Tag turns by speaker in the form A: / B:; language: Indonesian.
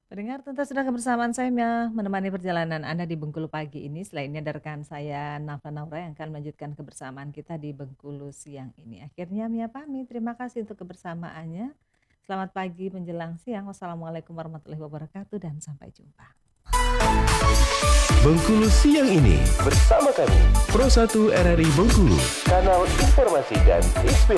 A: Pendengar tentu sudah kebersamaan saya Mia, menemani perjalanan Anda di Bengkulu pagi ini. Selainnya ada rekan saya Nafa Naura yang akan melanjutkan kebersamaan kita di Bengkulu siang ini. Akhirnya Mia pamit, terima kasih untuk kebersamaannya. Selamat pagi menjelang siang. Wassalamualaikum warahmatullahi wabarakatuh dan sampai jumpa.
B: Bengkulu siang ini
C: Bersama kami,
B: Pro 1 RRI Bengkulu.
C: kanal informasi dan inspirasi.